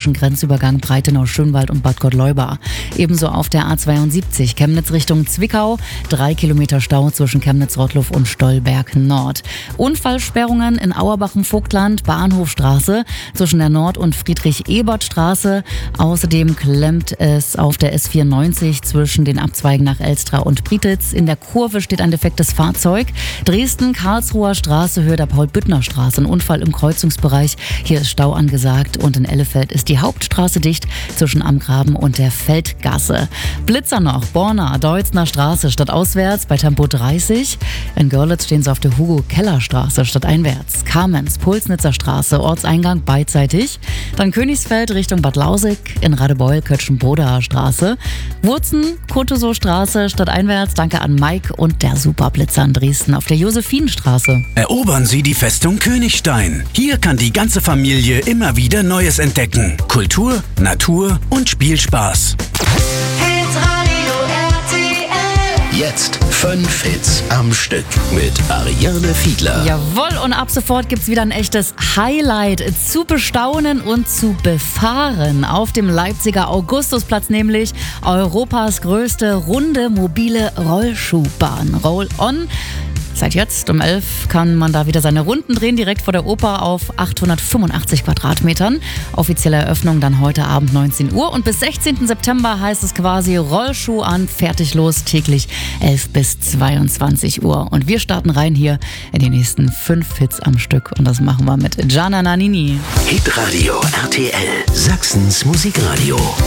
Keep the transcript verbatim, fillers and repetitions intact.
zwischen Grenzübergang Breitenau-Schönwald und Bad Gottleuba. Ebenso auf der A zweiundsiebzig Chemnitz Richtung Zwickau, drei Kilometer Stau zwischen Chemnitz-Rottluff und Stolberg Nord. Unfallsperrungen in Auerbach im Vogtland, Bahnhofstraße zwischen der Nord- und Friedrich-Ebert-Straße. Außerdem klemmt es auf der S vierundneunzig zwischen den Abzweigen nach Elstra und Prietitz. In der Kurve steht ein defektes Fahrzeug. Dresden-Karlsruher Straße, Höhe der Paul-Büttner-Straße. Ein Unfall im Kreuzungsbereich. Hier ist Stau angesagt und in Ellefeld ist die Hauptstraße dicht zwischen Am Graben und der Feldgasse. Blitzer noch. Borna, Deutzner Straße stadtauswärts bei Tempo dreißig. In Görlitz stehen sie auf der Hugo-Keller-Straße stadteinwärts. Kamenz, Pulsnitzer Straße, Ortseingang beidseitig. Dann Königsfeld Richtung Bad Lausig. In Radebeul, Kötschen-Boderer Straße. Wurzen, Kutusow Straße stadteinwärts. Danke an Mike und der Superblitzer in Dresden auf der Josephinenstraße. Erobern Sie die Festung Königstein. Hier kann die ganze Familie immer wieder Neues entdecken. Kultur, Natur und Spielspaß. Hitradio R T L. Jetzt fünf Hits am Stück mit Ariane Fiedler. Jawohl, und ab sofort gibt's wieder ein echtes Highlight zu bestaunen und zu befahren. Auf dem Leipziger Augustusplatz nämlich Europas größte runde mobile Rollschuhbahn. Roll-on. Seit jetzt um elf kann man da wieder seine Runden drehen, direkt vor der Oper auf achthundertfünfundachtzig Quadratmetern. Offizielle Eröffnung dann heute Abend neunzehn Uhr. Und bis sechzehnten September heißt es quasi Rollschuh an, fertig los, täglich elf bis zweiundzwanzig Uhr. Und wir starten rein hier in die nächsten fünf Hits am Stück. Und das machen wir mit Gianna Nannini. Hitradio R T L, Sachsens Musikradio.